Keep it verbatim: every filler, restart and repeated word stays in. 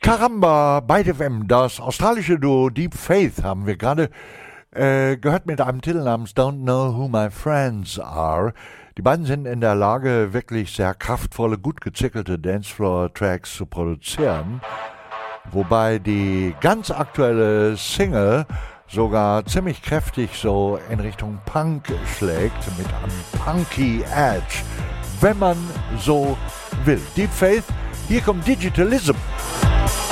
Caramba, bei D F M, das australische Duo Deep Faith haben wir gerade äh, gehört mit einem Titel namens Don't Know Who My Friends Are. Die beiden sind in der Lage, wirklich sehr kraftvolle, gut gezickelte Dancefloor-Tracks zu produzieren, wobei die ganz aktuelle Single sogar ziemlich kräftig so in Richtung Punk schlägt, mit einem punky Edge, wenn man so will. Deep Faith, hier kommt Digitalism.